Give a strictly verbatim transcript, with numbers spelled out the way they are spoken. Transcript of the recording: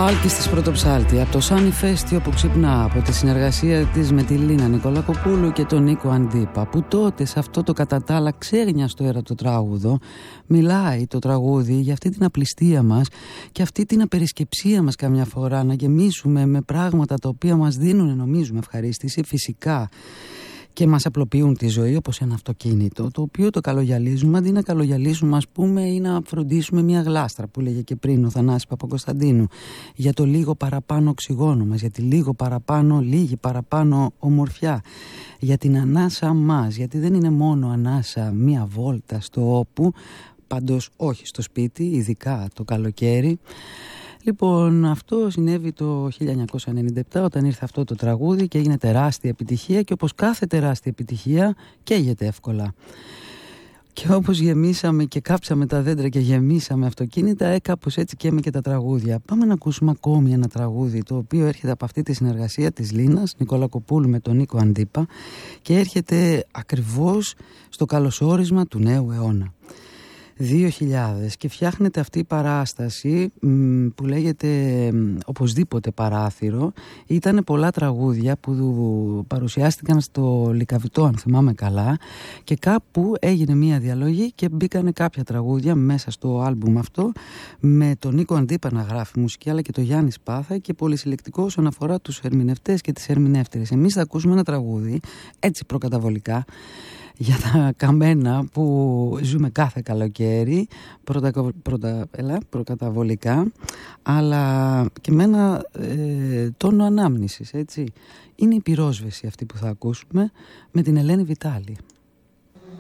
Άλκης της Πρωτοψάλτη, από το Σάνι Φέστιο που ξυπνά, από τη συνεργασία της με τη Λίνα Νικολακοπούλου και τον Νίκο Αντίπα, που τότε σε αυτό το κατά τα άλλα ξέγνιαστο έρωτο τραγούδο μιλάει το τραγούδι για αυτή την απληστία μας και αυτή την απερισκεψία μας καμιά φορά, να γεμίσουμε με πράγματα τα οποία μας δίνουν, νομίζουμε, ευχαρίστηση φυσικά και μας απλοποιούν τη ζωή, όπως ένα αυτοκίνητο το οποίο το καλογιαλίζουμε, αντί να καλογιαλίσουμε ας πούμε ή να φροντίσουμε μια γλάστρα που λέγε και πριν ο Θανάσης Παπακοσταντίνου, για το λίγο παραπάνω οξυγόνο μας, για τη λίγο παραπάνω, λίγη παραπάνω ομορφιά, για την ανάσα μας, γιατί δεν είναι μόνο ανάσα μια βόλτα στο όπου, πάντως όχι στο σπίτι, ειδικά το καλοκαίρι. Λοιπόν, αυτό συνέβη το χίλια εννιακόσια ενενήντα επτά όταν ήρθε αυτό το τραγούδι και έγινε τεράστια επιτυχία, και όπως κάθε τεράστια επιτυχία καίγεται εύκολα. Και όπως γεμίσαμε και κάψαμε τα δέντρα και γεμίσαμε αυτοκίνητα, ε, κάπως έτσι καίμε και τα τραγούδια. Πάμε να ακούσουμε ακόμη ένα τραγούδι το οποίο έρχεται από αυτή τη συνεργασία της Λίνας Νικολακοπούλου με τον Νίκο Αντίπα και έρχεται ακριβώς στο καλωσόρισμα του νέου αιώνα. δύο χιλιάδες, και φτιάχνεται αυτή η παράσταση μ, που λέγεται μ, οπωσδήποτε παράθυρο. Ήταν πολλά τραγούδια που παρουσιάστηκαν στο Λυκαβητό, αν θυμάμαι καλά, και κάπου έγινε μία διαλογή και μπήκανε κάποια τραγούδια μέσα στο άλμπουμ αυτό, με τον Νίκο Αντίπα να γράφει μουσική, αλλά και το Γιάννη Σπάθα, και πολυσυλλεκτικό όσον αφορά τους ερμηνευτές και τις ερμηνεύτερες. Εμείς θα ακούσουμε ένα τραγούδι έτσι προκαταβολικά για τα καμένα που ζούμε κάθε καλοκαίρι, πρωτα, πρωτα, έλα, προκαταβολικά, αλλά και με ένα ε, τόνο ανάμνησης, έτσι. Είναι η πυρόσβεση αυτή που θα ακούσουμε με την Ελένη Βιτάλη.